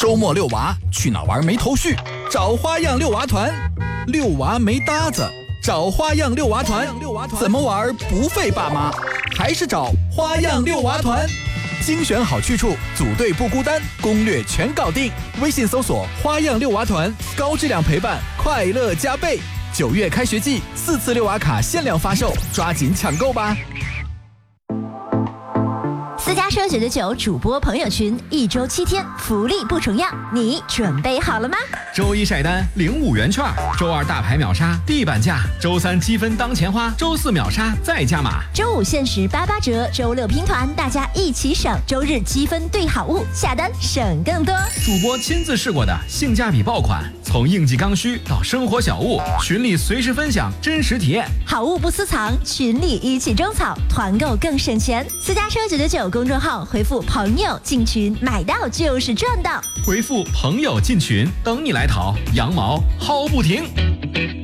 周末遛娃去哪玩没头绪？找花样遛娃团。遛娃没搭子，找花样遛娃团。怎么玩不费爸妈？还是找花样遛娃团。精选好去处，组队不孤单，攻略全搞定。微信搜索花样遛娃团，高质量陪伴，快乐加倍。9月开学季，4次遛娃卡限量发售，抓紧抢购吧！ 私家车999主播朋友群，1周7天，福利不重样，你准备好了吗？ 周一晒单领5元券，周二大牌秒杀地板价，周三积分当钱花，周四秒杀再加码， 周五限时88折，周六拼团，大家一起省，周日积分兑好物，下单省更多。 主播亲自试过的性价比爆款，从应季刚需到生活小物，群里随时分享真实体验， 好物不私藏，群里一起种草，团购更省钱。私家车999公众号回复朋友进群，买到就是赚到。 回复朋友进群，等你来淘，羊毛薅不停。